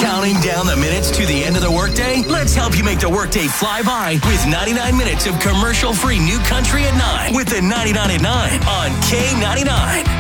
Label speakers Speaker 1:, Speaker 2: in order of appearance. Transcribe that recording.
Speaker 1: Counting down the minutes to the end of the workday? Let's help you make the workday fly by with 99 minutes of commercial-free new country at 9 with the 99 at 9 on K99.